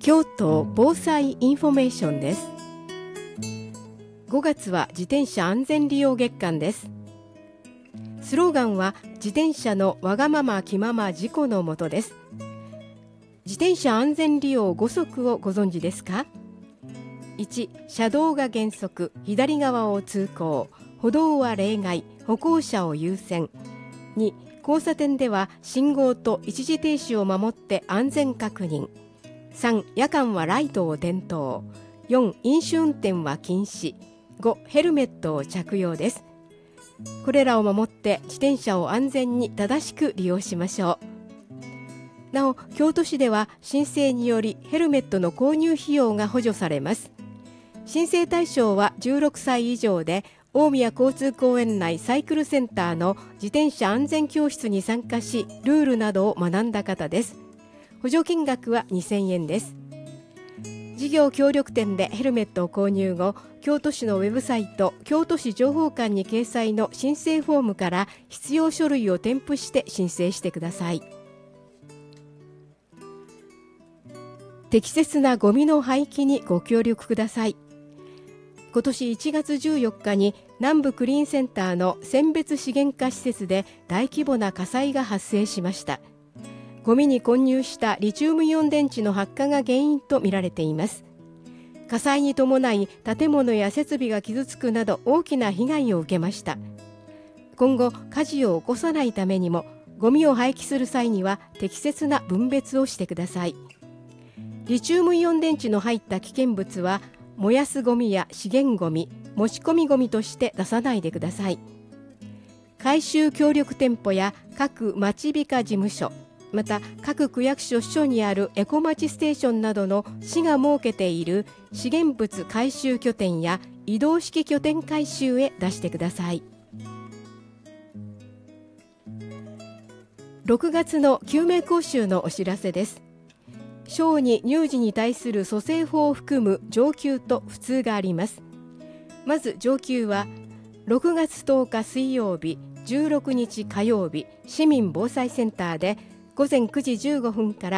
京都防災インフォメーションです。5月は自転車安全利用月間です。スローガンは自転車のわがまま気まま事故のもとです。自転車安全利用5則をご存知ですか？ 1. 車道が原則、左側を通行、歩道は例外、歩行者を優先。 2. 交差点では信号と一時停止を守って安全確認。 3. 夜間はライトを点灯。 4. 飲酒運転は禁止。 5. ヘルメットを着用です。これらを守って自転車を安全に正しく利用しましょう。なお、京都市では申請によりヘルメットの購入費用が補助されます。申請対象は16歳以上で、大宮交通公園内サイクルセンターの自転車安全教室に参加し、ルールなどを学んだ方です。補助金額は2000円です。事業協力店でヘルメットを購入後、京都市のウェブサイト京都市情報館に掲載の申請フォームから必要書類を添付して申請してください。適切なゴミの廃棄にご協力ください。今年1月14日に南部クリーンセンターの選別資源化施設で大規模な火災が発生しました。ゴミに混入したリチウムイオン電池の発火が原因とみられています。火災に伴い建物や設備が傷つくなど大きな被害を受けました。今後火事を起こさないためにも、ゴミを廃棄する際には適切な分別をしてください。リチウムイオン電池の入った危険物は燃やすゴミや資源ゴミ、持ち込みゴミとして出さないでください。回収協力店舗や各町美化事務所、また各区役所所にあるエコまちステーションなどの市が設けている資源物回収拠点や移動式拠点回収へ出してください。6月の救命講習のお知らせです。小児乳児に対する蘇生法を含む上級と普通があります。まず上級は6月10日水曜日、16日火曜日、市民防災センターで午前9時15分から